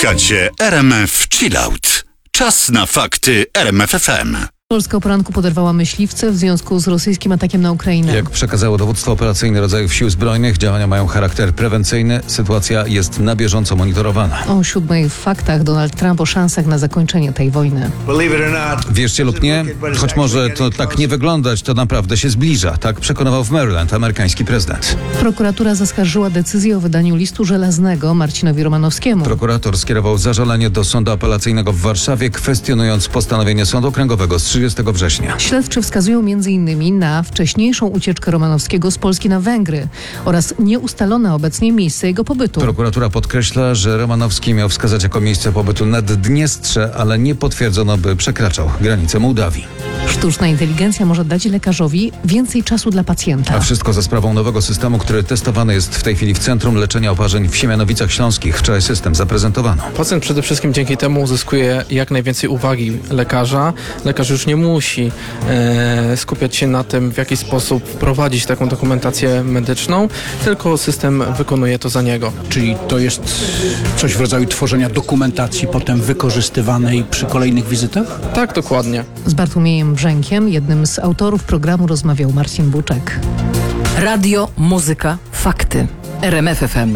Słuchacie RMF Chillout. Czas na fakty RMF FM. Polska o poranku poderwała myśliwce w związku z rosyjskim atakiem na Ukrainę. Jak przekazało dowództwo operacyjne rodzajów sił zbrojnych, działania mają charakter prewencyjny. Sytuacja jest na bieżąco monitorowana. O 7:00 w faktach Donald Trump o szansach na zakończenie tej wojny. Wierzcie lub nie, choć może to tak nie wyglądać, to naprawdę się zbliża. Tak przekonywał w Maryland amerykański prezydent. Prokuratura zaskarżyła decyzję o wydaniu listu żelaznego Marcinowi Romanowskiemu. Prokurator skierował zażalenie do Sądu Apelacyjnego w Warszawie, kwestionując postanowienie Sądu Okręgowego z 30 września. Śledczy wskazują m.in. na wcześniejszą ucieczkę Romanowskiego z Polski na Węgry oraz nieustalone obecnie miejsce jego pobytu. Prokuratura podkreśla, że Romanowski miał wskazać jako miejsce pobytu Naddniestrze, ale nie potwierdzono, by przekraczał granicę Mołdawii. Sztuczna inteligencja może dać lekarzowi więcej czasu dla pacjenta. A wszystko za sprawą nowego systemu, który testowany jest w tej chwili w Centrum Leczenia Oparzeń w Siemianowicach Śląskich. Wczoraj system zaprezentowano. Pacjent przede wszystkim dzięki temu uzyskuje jak najwięcej uwagi lekarza. Lekarz już nie musi skupiać się na tym, w jaki sposób wprowadzić taką dokumentację medyczną, tylko system wykonuje to za niego. Czyli to jest coś w rodzaju tworzenia dokumentacji potem wykorzystywanej przy kolejnych wizytach? Tak, dokładnie. Z Bartłomiejem Brzękiem, jednym z autorów programu, rozmawiał Marcin Buczek. Radio, muzyka, fakty. RMF FM.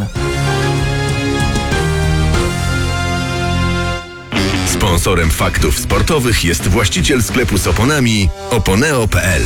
Sponsorem faktów sportowych jest właściciel sklepu z oponami oponeo.pl.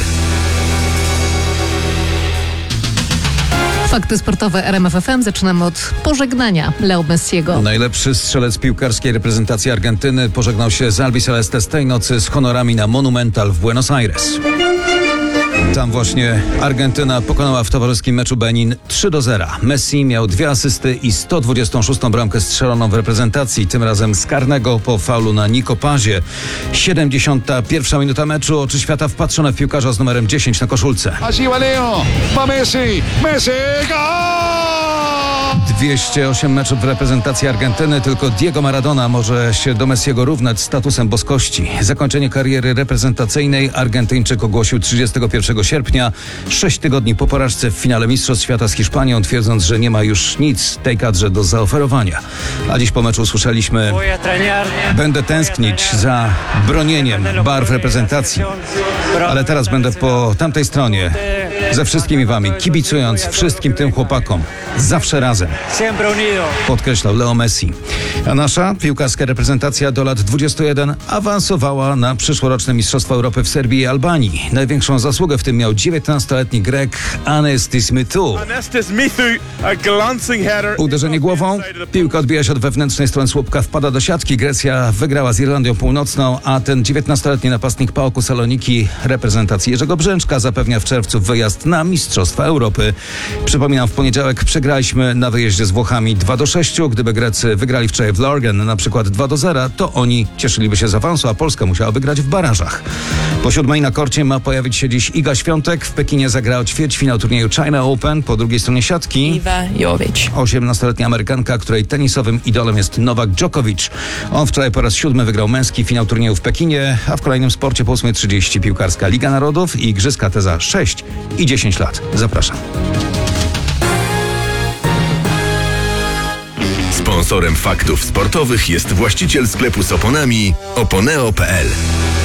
Fakty sportowe RMF FM. Zaczynamy od pożegnania Leo Messiego. Najlepszy strzelec piłkarskiej reprezentacji Argentyny pożegnał się z Albi Celeste z tej nocy z honorami na Monumental w Buenos Aires. Tam właśnie Argentyna pokonała w towarzyskim meczu Benin 3-0. Messi miał 2 asysty i 126. bramkę strzeloną w reprezentacji, tym razem z karnego po faulu na Nico Pazie. 71. minuta meczu, oczy świata wpatrzone w piłkarza z numerem 10 na koszulce. Allí va Leo, va Messi, gol! 208 meczów w reprezentacji Argentyny, tylko Diego Maradona może się do Messiego równać statusem boskości. Zakończenie kariery reprezentacyjnej Argentyńczyk ogłosił 31 sierpnia, 6 tygodni po porażce w finale Mistrzostw Świata z Hiszpanią, twierdząc, że nie ma już nic tej kadrze do zaoferowania. A dziś po meczu usłyszeliśmy: będę tęsknić za bronieniem barw reprezentacji, ale teraz będę po tamtej stronie, ze wszystkimi wami, kibicując wszystkim tym chłopakom. Zawsze razem. Podkreślał Leo Messi. A nasza piłkarska reprezentacja do lat 21 awansowała na przyszłoroczne Mistrzostwa Europy w Serbii i Albanii. Największą zasługę w tym miał 19-letni Grek Anestis Mitu. Uderzenie głową, piłka odbija się od wewnętrznej strony słupka, wpada do siatki. Grecja wygrała z Irlandią Północną, a ten 19-letni napastnik PAOK Saloniki reprezentacji Jerzego Brzęczka zapewnia w czerwcu wyjazd na Mistrzostwa Europy. Przypominam, w poniedziałek przegraliśmy na wyjeździe z Włochami 2-6. Gdyby Grecy wygrali wczoraj w Lorgen na przykład 2-0, to oni cieszyliby się z awansu, a Polska musiałaby grać w barażach. Po 7:00 na korcie ma pojawić się dziś Iga Świątek. W Pekinie zagrała ćwierćfinał turnieju China Open. Po drugiej stronie siatki 18-letnia Amerykanka, której tenisowym idolem jest Nowak Djokovic. On wczoraj po raz 7 wygrał męski finał turnieju w Pekinie, a w kolejnym sporcie po 8:30 piłkarska Liga Narodów i Igrzyska te za 6 i 10 lat. Zapraszam. Sponsorem faktów sportowych jest właściciel sklepu z oponami oponeo.pl.